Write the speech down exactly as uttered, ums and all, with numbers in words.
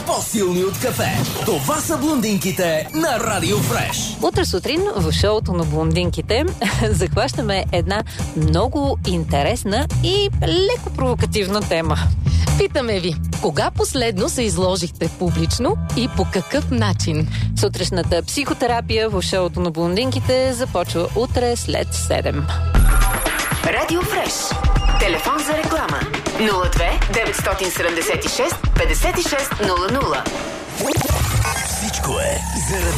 по-силни от кафе. Това са блондинките на Радио Фреш. Утре сутрин в шоуто на блондинките захващаме една много интересна и леко провокативна тема. Питаме ви, кога последно се изложихте публично и по какъв начин? Сутрешната психотерапия в шоуто на блондинките започва утре след седем. Радио Фреш. Телефон за реклама нула две деветстотин седемдесет и шест петдесет и шест нула нула. Всичко е заради